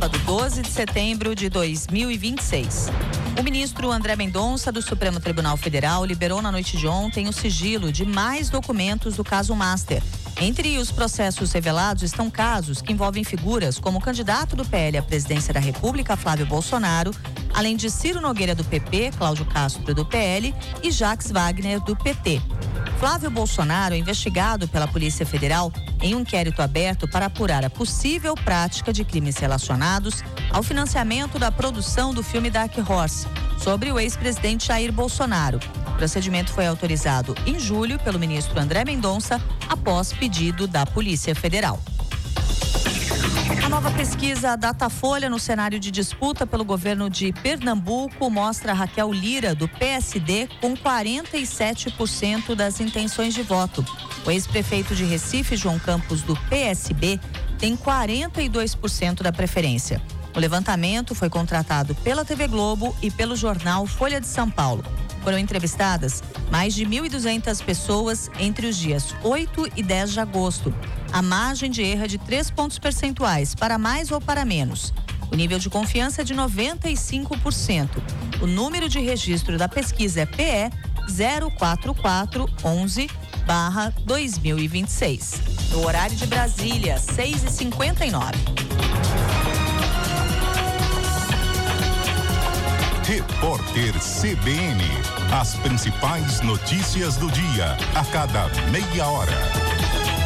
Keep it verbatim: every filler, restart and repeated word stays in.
sábado, doze de setembro de dois mil e vinte e seis. O ministro André Mendonça, do Supremo Tribunal Federal, liberou na noite de ontem o sigilo de mais documentos do caso Master. Entre os processos revelados estão casos que envolvem figuras como o candidato do P L à presidência da República, Flávio Bolsonaro, além de Ciro Nogueira do P P, Cláudio Castro do P L e Jacques Wagner do P T. Flávio Bolsonaro é investigado pela Polícia Federal em um inquérito aberto para apurar a possível prática de crimes relacionados ao financiamento da produção do filme Dark Horse, sobre o ex-presidente Jair Bolsonaro. O procedimento foi autorizado em julho pelo ministro André Mendonça, após pedido da Polícia Federal. A nova pesquisa Datafolha no cenário de disputa pelo governo de Pernambuco mostra Raquel Lira, do P S D, com quarenta e sete por cento das intenções de voto. O ex-prefeito de Recife, João Campos, do P S B, tem quarenta e dois por cento da preferência. O levantamento foi contratado pela T V Globo e pelo jornal Folha de São Paulo. Foram entrevistadas mais de mil e duzentas pessoas entre os dias oito e dez de agosto. A margem de erro é de três pontos percentuais, para mais ou para menos. O nível de confiança é de noventa e cinco por cento. O número de registro da pesquisa é P E zero quatro quatro um um barra dois mil e vinte e seis. No horário de Brasília, seis e cinquenta e nove. Repórter C B N. As principais notícias do dia, a cada meia hora.